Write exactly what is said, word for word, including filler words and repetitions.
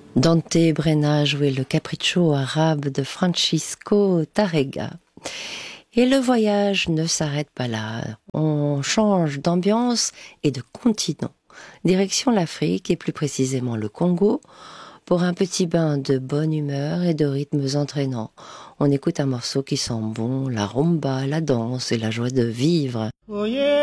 Dante Brenna jouait le capriccio arabe de Francisco Tárrega. Et le voyage ne s'arrête pas là. On change d'ambiance et de continent. Direction l'Afrique et plus précisément le Congo pour un petit bain de bonne humeur et de rythmes entraînants. On écoute un morceau qui sent bon, la rumba, la danse et la joie de vivre. Oh yeah.